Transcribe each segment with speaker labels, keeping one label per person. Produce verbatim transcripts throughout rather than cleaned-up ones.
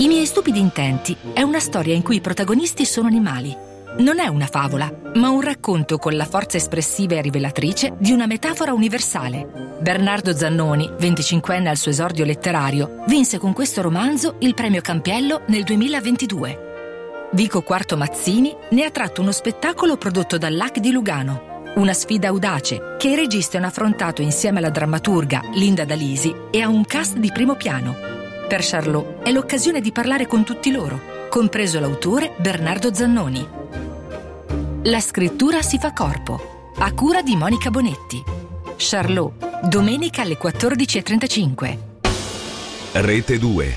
Speaker 1: I miei stupidi intenti è una storia in cui i protagonisti sono animali. Non è una favola, ma un racconto con la forza espressiva e rivelatrice di una metafora universale. Bernardo Zannoni, venticinquenne al suo esordio letterario, vinse con questo romanzo il premio Campiello nel duemilaventidue. Vico Quarto Mazzini ne ha tratto uno spettacolo prodotto dall'A C di Lugano. Una sfida audace che i registi hanno affrontato insieme alla drammaturga Linda D'Alisi e a un cast di primo piano. Per Charlot è l'occasione di parlare con tutti loro, compreso l'autore Bernardo Zannoni. La scrittura si fa corpo, a cura di Monica Bonetti. Charlot, domenica alle quattordici e trentacinque.
Speaker 2: Rete due.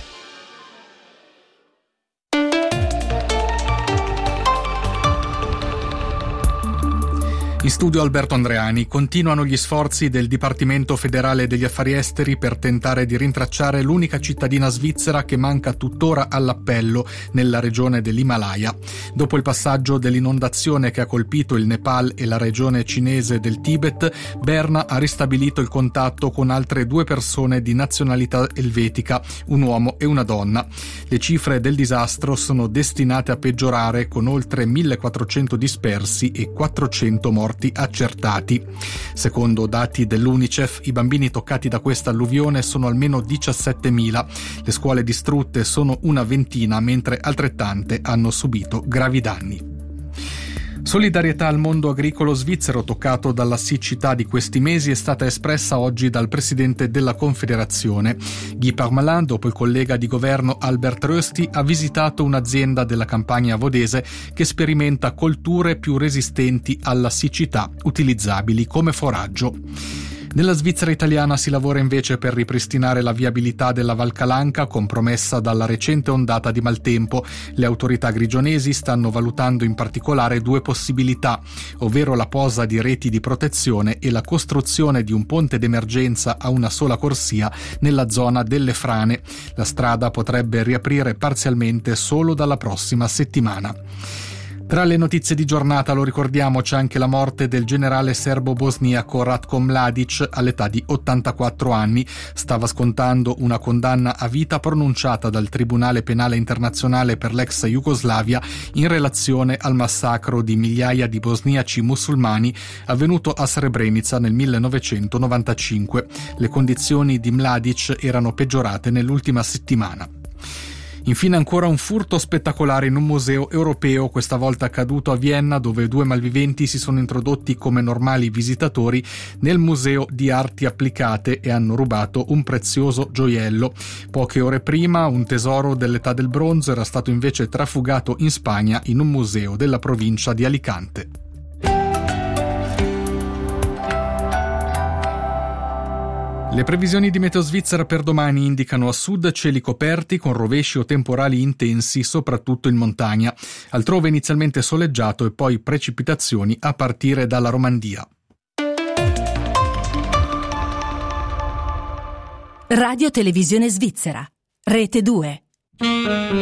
Speaker 3: In studio Alberto Andreani. Continuano gli sforzi del Dipartimento Federale degli Affari Esteri per tentare di rintracciare l'unica cittadina svizzera che manca tuttora all'appello nella regione dell'Himalaya. Dopo il passaggio dell'inondazione che ha colpito il Nepal e la regione cinese del Tibet, Berna ha ristabilito il contatto con altre due persone di nazionalità elvetica, un uomo e una donna. Le cifre del disastro sono destinate a peggiorare, con oltre millequattrocento dispersi e quattrocento morti accertati. Secondo dati dell'UNICEF, i bambini toccati da questa alluvione sono almeno diciassettemila. Le scuole distrutte sono una ventina, mentre altrettante hanno subito gravi danni. Solidarietà al mondo agricolo svizzero toccato dalla siccità di questi mesi è stata espressa oggi dal presidente della Confederazione. Guy Parmelin, dopo il collega di governo Albert Rösti, ha visitato un'azienda della Campagna Vodese che sperimenta colture più resistenti alla siccità, utilizzabili come foraggio. Nella Svizzera italiana si lavora invece per ripristinare la viabilità della Val Calanca, compromessa dalla recente ondata di maltempo. Le autorità grigionesi stanno valutando in particolare due possibilità, ovvero la posa di reti di protezione e la costruzione di un ponte d'emergenza a una sola corsia nella zona delle frane. La strada potrebbe riaprire parzialmente solo dalla prossima settimana. Tra le notizie di giornata, lo ricordiamo, c'è anche la morte del generale serbo-bosniaco Ratko Mladic all'età di ottantaquattro anni. Stava scontando una condanna a vita pronunciata dal Tribunale Penale Internazionale per l'ex Jugoslavia in relazione al massacro di migliaia di bosniaci musulmani avvenuto a Srebrenica nel millenovecentonovantacinque. Le condizioni di Mladic erano peggiorate nell'ultima settimana. Infine ancora un furto spettacolare in un museo europeo, questa volta accaduto a Vienna, dove due malviventi si sono introdotti come normali visitatori nel Museo di Arti Applicate e hanno rubato un prezioso gioiello. Poche ore prima un tesoro dell'età del bronzo era stato invece trafugato in Spagna in un museo della provincia di Alicante. Le previsioni di Meteo Svizzera per domani indicano a sud cieli coperti con rovesci o temporali intensi, soprattutto in montagna. Altrove inizialmente soleggiato e poi precipitazioni a partire dalla Romandia.
Speaker 1: Radio Televisione Svizzera, Rete due.